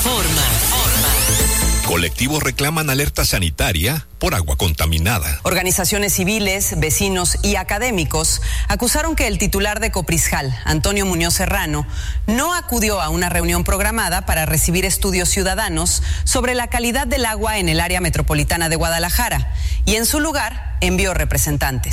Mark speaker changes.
Speaker 1: Colectivos reclaman alerta sanitaria por agua contaminada.
Speaker 2: Organizaciones civiles, vecinos y académicos acusaron que el titular de Coprisjal, Antonio Muñoz Serrano, no acudió a una reunión programada para recibir estudios ciudadanos sobre la calidad del agua en el área metropolitana de Guadalajara y en su lugar envió representantes.